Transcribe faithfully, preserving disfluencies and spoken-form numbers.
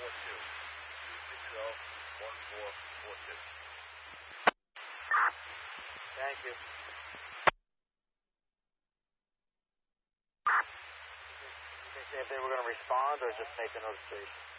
four two. two six zero, one four four two. Thank you. Did they say if they were going to respond or just make the notification?